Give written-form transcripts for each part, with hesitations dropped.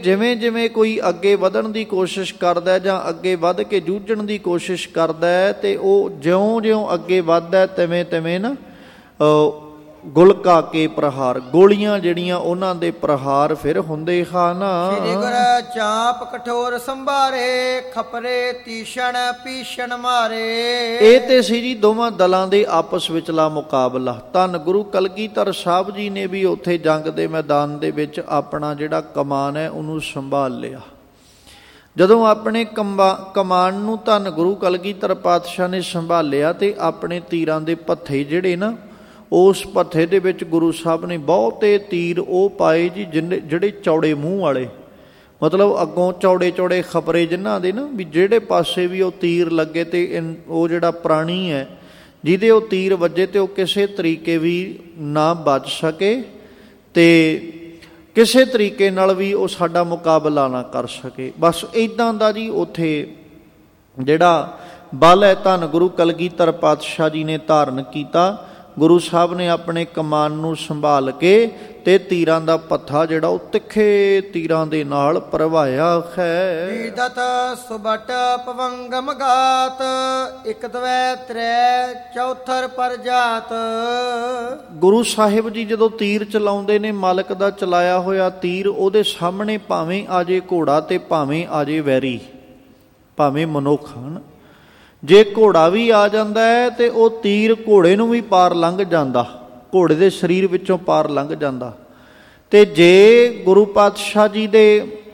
ਜਿਵੇਂ ਜਿਵੇਂ ਕੋਈ ਅੱਗੇ ਵਧਣ ਦੀ ਕੋਸ਼ਿਸ਼ ਕਰਦਾ ਜਾਂ ਅੱਗੇ ਵੱਧ ਕੇ ਜੂਝਣ ਦੀ ਕੋਸ਼ਿਸ਼ ਕਰਦਾ ਹੈ, ਤੇ ਉਹ ਜਿਉਂ-ਜਿਉਂ ਅੱਗੇ ਵੱਧਦਾ ਤਿਵੇਂ ਤਿਵੇਂ ਨਾ ਗੁਲਕਾ ਕੇ ਪ੍ਰਹਾਰ, ਗੋਲੀਆਂ ਜਿਹੜੀਆਂ ਉਹਨਾਂ ਦੇ ਪ੍ਰਹਾਰ ਫਿਰ ਹੁੰਦੇ ਹਨ। ਸ੍ਰੀ ਗੁਰ ਚਾਪ ਕਠੋਰ ਸੰਭਾਰੇ, ਖਪਰੇ ਤੀਸ਼ਣ ਪੀਸ਼ਣ ਮਾਰੇ। ਇਹ ਤੇ ਸੀ ਜੀ ਦੋਵਾਂ ਦਲਾਂ ਦੇ ਆਪਸ ਵਿਚਲਾ ਮੁਕਾਬਲਾ। ਧੰਨ ਗੁਰੂ ਕਲਗੀਧਰ ਸਾਹਿਬ ਜੀ ਨੇ ਵੀ ਉੱਥੇ ਜੰਗ ਦੇ ਮੈਦਾਨ ਦੇ ਵਿੱਚ ਆਪਣਾ ਜਿਹੜਾ ਕਮਾਨ ਹੈ ਉਹਨੂੰ ਸੰਭਾਲ ਲਿਆ। ਜਦੋਂ ਆਪਣੇ ਕਮਾਨ ਨੂੰ ਧੰਨ ਗੁਰੂ ਕਲਗੀਧਰ ਪਾਤਸ਼ਾਹ ਨੇ ਸੰਭਾਲਿਆ, ਤੇ ਆਪਣੇ ਤੀਰਾਂ ਦੇ ਭੱਥੇ ਜਿਹੜੇ ਨਾ, ਉਸ ਭੱਥੇ ਦੇ ਵਿੱਚ ਗੁਰੂ ਸਾਹਿਬ ਨੇ ਬਹੁਤੇ ਤੀਰ ਉਹ ਪਾਏ ਜੀ ਜਿਹੜੇ ਚੌੜੇ ਮੂੰਹ ਵਾਲੇ, ਮਤਲਬ ਅੱਗੋਂ ਚੌੜੇ ਚੌੜੇ ਖਪਰੇ ਜਿਨ੍ਹਾਂ ਦੇ ਨਾ ਵੀ ਜਿਹੜੇ ਪਾਸੇ ਵੀ ਉਹ ਤੀਰ ਲੱਗੇ ਤੇ ਉਹ ਜਿਹੜਾ ਪ੍ਰਾਣੀ ਹੈ ਜਿਹਦੇ ਉਹ ਤੀਰ ਵੱਜੇ ਤੇ ਉਹ ਕਿਸੇ ਤਰੀਕੇ ਵੀ ਨਾ ਬਚ ਸਕੇ, ਤੇ ਕਿਸੇ ਤਰੀਕੇ ਨਾਲ ਵੀ ਉਹ ਸਾਡਾ ਮੁਕਾਬਲਾ ਨਾ ਕਰ ਸਕੇ। ਬਸ ਇੱਦਾਂ ਦਾ ਜੀ ਉੱਥੇ ਜਿਹੜਾ ਬਲ ਹੈ ਧੰਨ ਗੁਰੂ ਕਲਗੀਧਰ ਪਾਤਸ਼ਾਹ ਜੀ ਨੇ ਧਾਰਨ ਕੀਤਾ। ਗੁਰੂ ਸਾਹਿਬ ਨੇ ਆਪਣੇ ਕਮਾਨ ਨੂੰ ਸੰਭਾਲ ਕੇ ਤੇ ਤੀਰਾਂ ਦਾ ਪੱਥਾ ਜਿਹੜਾ ਉਹ ਤਿੱਖੇ ਤੀਰਾਂ ਦੇ ਨਾਲ ਭਰਵਾਇਆ ਹੈ। ਵੀਦਤ ਸੁਬਟ ਪਵੰਗਮ ਗਾਤ, ਇਕ ਦਵੈ ਤ੍ਰੈ ਚੌਥਰ ਪਰ ਜਾਤ। ਗੁਰੂ ਸਾਹਿਬ ਜੀ ਜਦੋਂ ਤੀਰ ਚਲਾਉਂਦੇ ਨੇ, ਮਾਲਕ ਦਾ ਚਲਾਇਆ ਹੋਇਆ ਤੀਰ, ਉਹਦੇ ਸਾਹਮਣੇ ਭਾਵੇਂ ਆ ਜੇ ਘੋੜਾ ਤੇ ਭਾਵੇਂ ਆ ਜੇ ਵੈਰੀ, ਭਾਵੇਂ ਮਨੁੱਖ ਹਨ। ਜੇ ਘੋੜਾ ਵੀ ਆ ਜਾਂਦਾ ਹੈ ਤੇ ਉਹ ਤੀਰ ਘੋੜੇ ਨੂੰ ਵੀ ਪਾਰ ਲੰਘ ਜਾਂਦਾ, ਘੋੜੇ ਦੇ ਸਰੀਰ ਵਿੱਚੋਂ ਪਾਰ ਲੰਘ ਜਾਂਦਾ। ਤੇ ਜੇ ਗੁਰੂ ਪਾਤਸ਼ਾਹ ਜੀ ਦੇ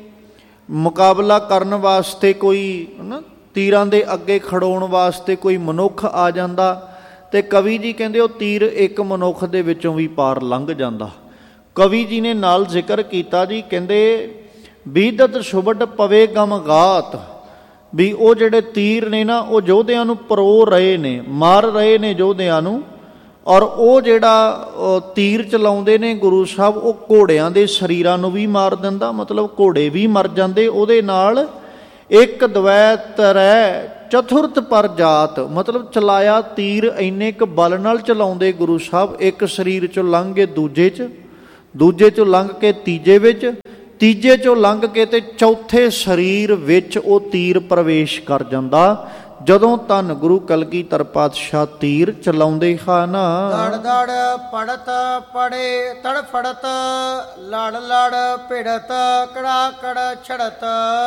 ਮੁਕਾਬਲਾ ਕਰਨ ਵਾਸਤੇ ਕੋਈ ਨਾ ਤੀਰਾਂ ਦੇ ਅੱਗੇ ਖੜਾਉਣ ਵਾਸਤੇ ਕੋਈ ਮਨੁੱਖ ਆ ਜਾਂਦਾ, ਤੇ ਕਵੀ ਜੀ ਕਹਿੰਦੇ ਉਹ ਤੀਰ ਇੱਕ ਮਨੁੱਖ ਦੇ ਵਿੱਚੋਂ ਵੀ ਪਾਰ ਲੰਘ ਜਾਂਦਾ। ਕਵੀ ਜੀ ਨੇ ਨਾਲ ਜ਼ਿਕਰ ਕੀਤਾ ਜੀ, ਕਹਿੰਦੇ ਬੀਦਤ ਸੁਬਟ ਪਵੇ ਗਮ ਗਾਤ, ਵੀ ਉਹ ਜਿਹੜੇ ਤੀਰ ਨੇ ਨਾ ਉਹ ਯੋਧਿਆਂ ਨੂੰ ਪਰੋ ਰਹੇ ਨੇ, ਮਾਰ ਰਹੇ ਨੇ ਯੋਧਿਆਂ ਨੂੰ। ਔਰ ਉਹ ਜਿਹੜਾ ਤੀਰ ਚਲਾਉਂਦੇ ਨੇ ਗੁਰੂ ਸਾਹਿਬ, ਉਹ ਘੋੜਿਆਂ ਦੇ ਸਰੀਰਾਂ ਨੂੰ ਵੀ ਮਾਰ ਦਿੰਦਾ, ਮਤਲਬ ਘੋੜੇ ਵੀ ਮਰ ਜਾਂਦੇ ਉਹਦੇ ਨਾਲ। ਇੱਕ ਦਵੈ ਤਰੈ ਚਤੁਰਥ ਪਰ ਜਾਤ, ਮਤਲਬ ਚਲਾਇਆ ਤੀਰ ਇੰਨੇ ਕੁ ਬਲ ਨਾਲ ਚਲਾਉਂਦੇ ਗੁਰੂ ਸਾਹਿਬ, ਇੱਕ ਸਰੀਰ ਚੋਂ ਲੰਘ ਕੇ ਦੂਜੇ 'ਚ, ਦੂਜੇ 'ਚੋਂ ਲੰਘ ਕੇ ਤੀਜੇ ਵਿੱਚ, ਤੀਜੇ 'ਚੋਂ ਲੰਘ ਕੇ ਤੇ ਚੌਥੇ ਸਰੀਰ ਵਿੱਚ ਉਹ ਤੀਰ ਪ੍ਰਵੇਸ਼ ਕਰ ਜਾਂਦਾ ਜਦੋਂ ਧੰਨ ਗੁਰੂ ਕਲਗੀਧਰ ਪਾਤਸ਼ਾਹ ਤੀਰ ਚਲਾਉਂਦੇ ਹਨ। ਦੜ ਦੜ ਪੜਤ ਪੜੇ ਤੜਫੜਤ, ਲੜ ਲੜ ਭਿੜਤ ਕੜਾ ਕੜ ਛੜਤ।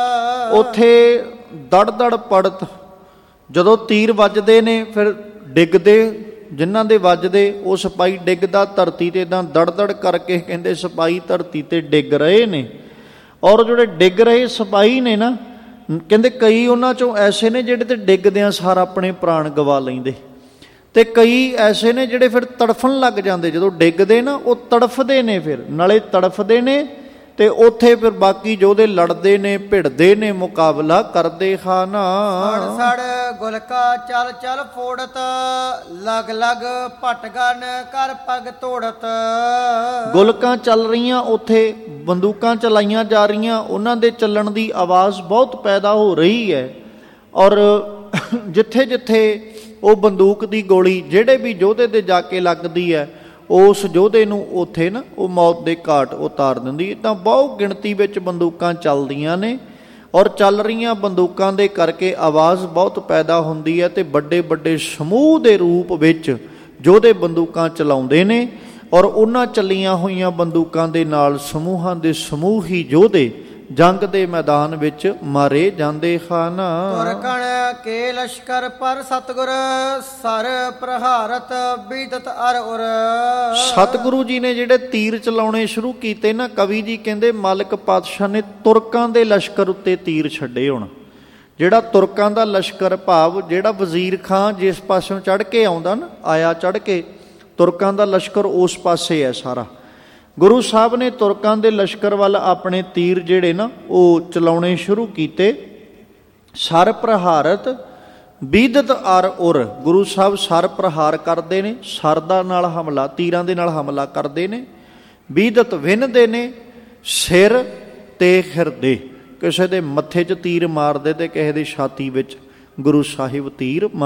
ਉੱਥੇ ਦੜ ਦੜ ਪੜਤ, ਜਦੋਂ ਤੀਰ ਵੱਜਦੇ ਨੇ ਫਿਰ ਡਿੱਗਦੇ, ਜਿਨ੍ਹਾਂ ਦੇ ਵੱਜਦੇ ਉਹ ਸਿਪਾਹੀ ਡਿੱਗਦਾ ਧਰਤੀ ਤੇ, ਇੱਦਾਂ ਦੜ ਦੜ ਕਰਕੇ ਕਹਿੰਦੇ ਸਿਪਾਹੀ ਧਰਤੀ ਤੇ ਡਿੱਗ ਰਹੇ ਨੇ। ਔਰ ਜਿਹੜੇ ਡਿੱਗ ਰਹੇ ਸਿਪਾਹੀ ਨੇ ਨਾ, ਕਹਿੰਦੇ ਕਈ ਉਹਨਾਂ ਚੋਂ ਐਸੇ ਨੇ ਜਿਹੜੇ ਤੇ ਡਿੱਗਦਿਆਂ ਸਾਰ ਆਪਣੇ ਪ੍ਰਾਣ ਗਵਾ ਲੈਂਦੇ, ਤੇ ਕਈ ਐਸੇ ਨੇ ਜਿਹੜੇ ਫਿਰ ਤੜਫਣ ਲੱਗ ਜਾਂਦੇ। ਜਦੋਂ ਡਿੱਗਦੇ ਨਾ ਉਹ ਤੜਫਦੇ ਨੇ, ਫਿਰ ਨਾਲੇ ਤੜਫਦੇ ਨੇ ਤੇ ਉੱਥੇ ਫਿਰ ਬਾਕੀ ਯੋਧੇ ਲੜਦੇ ਨੇ, ਭਿੜਦੇ ਨੇ, ਮੁਕਾਬਲਾ ਕਰਦੇ ਹਨ। ਸੜ ਸੜ ਗੁਲਕਾ ਚਲ ਚਲ ਫੋੜਤ, ਲਗ ਲਗ ਭਟਗਨ ਕਰ ਪਗ ਤੋੜਤ। ਗੁਲਕਾਂ ਚੱਲ ਰਹੀਆਂ, ਉੱਥੇ ਬੰਦੂਕਾਂ ਚਲਾਈਆਂ ਜਾ ਰਹੀਆਂ, ਉਹਨਾਂ ਦੇ ਚੱਲਣ ਦੀ ਆਵਾਜ਼ ਬਹੁਤ ਪੈਦਾ ਹੋ ਰਹੀ ਹੈ। ਔਰ ਜਿੱਥੇ ਜਿੱਥੇ ਉਹ ਬੰਦੂਕ ਦੀ ਗੋਲੀ ਜਿਹੜੇ ਵੀ ਯੋਧੇ ਦੇ ਜਾ ਕੇ ਲੱਗਦੀ ਹੈ, ਉਸ ਯੋਧੇ ਨੂੰ ਉੱਥੇ ਨਾ ਉਹ ਮੌਤ ਦੇ ਘਾਟ ਉਤਾਰ ਦਿੰਦੀ। ਤਾਂ ਬਹੁਤ ਗਿਣਤੀ ਵਿੱਚ ਬੰਦੂਕਾਂ ਚੱਲਦੀਆਂ ਨੇ, ਔਰ ਚੱਲ ਰਹੀਆਂ ਬੰਦੂਕਾਂ ਦੇ ਕਰਕੇ ਆਵਾਜ਼ ਬਹੁਤ ਪੈਦਾ ਹੁੰਦੀ ਹੈ, ਤੇ ਵੱਡੇ ਵੱਡੇ ਸਮੂਹ ਦੇ ਰੂਪ ਵਿੱਚ ਯੋਧੇ ਬੰਦੂਕਾਂ ਚਲਾਉਂਦੇ ਨੇ। ਔਰ ਉਹਨਾਂ ਚੱਲੀਆਂ ਹੋਈਆਂ ਬੰਦੂਕਾਂ ਦੇ ਨਾਲ ਸਮੂਹਾਂ ਦੇ ਸਮੂਹ ਹੀ ਯੋਧੇ ਜੰਗ ਦੇ ਮੈਦਾਨ ਵਿੱਚ ਮਾਰੇ ਜਾਂਦੇ ਹਨ। ਤੁਰਕਣ ਕੇ ਲਸ਼ਕਰ ਪਰ ਸਤਿਗੁਰ, ਸਰ ਪ੍ਰਹਾਰਤ ਬੀਦਤ ਅਰ ਉਰ। ਸਤਿਗੁਰੂ ਜੀ ਨੇ ਜਿਹੜੇ ਤੀਰ ਚਲਾਉਣੇ ਸ਼ੁਰੂ ਕੀਤੇ ਨਾ, ਕਵੀ ਜੀ ਕਹਿੰਦੇ ਮਾਲਕ ਪਾਤਸ਼ਾਹ ਨੇ ਤੁਰਕਾਂ ਦੇ ਲਸ਼ਕਰ ਉੱਤੇ ਤੀਰ ਛੱਡੇ। ਹੁਣ ਜਿਹੜਾ ਤੁਰਕਾਂ ਦਾ ਲਸ਼ਕਰ, ਭਾਵ ਜਿਹੜਾ ਵਜ਼ੀਰ ਖਾਂ ਜਿਸ ਪਾਸਿਓਂ ਚੜ੍ਹ ਕੇ ਆਉਂਦਾ ਨਾ, ਆਇਆ ਚੜ੍ਹ ਕੇ, ਤੁਰਕਾਂ ਦਾ ਲਸ਼ਕਰ ਉਸ ਪਾਸੇ ਹੈ ਸਾਰਾ। ਗੁਰੂ ਸਾਹਿਬ ਨੇ ਤੁਰਕਾਂ ਦੇ ਲਸ਼ਕਰ ਵੱਲ ਆਪਣੇ ਤੀਰ ਜਿਹੜੇ ਨਾ ਉਹ ਚਲਾਉਣੇ ਸ਼ੁਰੂ ਕੀਤੇ। ਸਰ ਪ੍ਰਹਾਰਤ ਬੀਦਤ ਅਰ ਉਰ, ਗੁਰੂ ਸਾਹਿਬ ਸਰ ਪ੍ਰਹਾਰ ਕਰਦੇ ਨੇ, ਸਰ ਦਾ ਨਾਲ ਹਮਲਾ, ਤੀਰਾਂ ਦੇ ਨਾਲ ਹਮਲਾ ਕਰਦੇ ਨੇ। ਬੀਦਤ ਵਿੰਨ੍ਹਦੇ ਨੇ, ਸਿਰ ਤੇ ਹਿਰਦੇ, ਕਿਸੇ ਦੇ ਮੱਥੇ 'ਚ ਤੀਰ ਮਾਰਦੇ ਤੇ ਕਿਸੇ ਦੀ ਛਾਤੀ ਵਿੱਚ ਗੁਰੂ ਸਾਹਿਬ ਤੀਰ